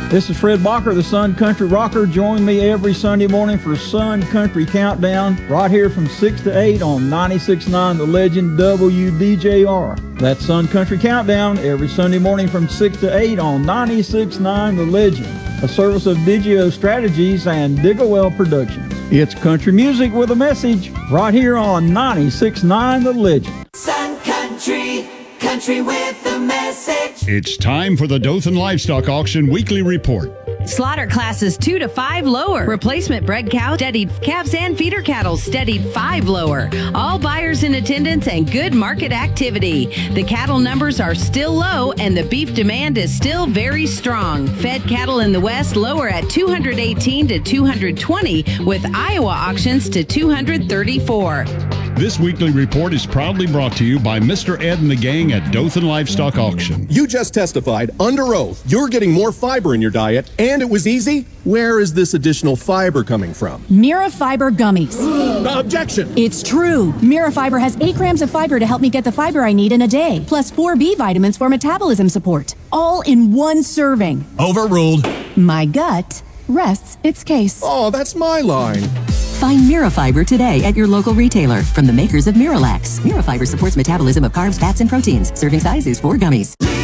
This is Fred Bacher, the Sun Country Rocker. Join me every Sunday morning for Sun Country Countdown, right here from 6 to 8 on 96.9 The Legend WDJR. That's Sun Country Countdown every Sunday morning from 6 to 8 on 96.9 The Legend, a service of Digio Strategies and Digawell Productions. It's country music with a message, right here on 96.9 The Legend. Sun Country, country with a message. It's time for the Dothan Livestock Auction Weekly Report. Slaughter classes 2 to 5 lower. Replacement bred cow steadied. Calves and feeder cattle steadied 5 lower. All buyers in attendance and good market activity. The cattle numbers are still low and the beef demand is still very strong. Fed cattle in the West lower at 218 to 220 with Iowa auctions to 234. This weekly report is proudly brought to you by Mr. Ed and the gang at Dothan Livestock Auction. You just testified under oath you're getting more fiber in your diet, and it was easy. Where is this additional fiber coming from? Mirafiber gummies. Objection! It's true. Mirafiber has 8 grams of fiber to help me get the fiber I need in a day, plus 4 B vitamins for metabolism support, all in one serving. Overruled. My gut rests its case. Oh, that's my line. Find Mirafiber today at your local retailer from the makers of Miralax. Mirafiber supports metabolism of carbs, fats, and proteins. Serving size is 4 gummies.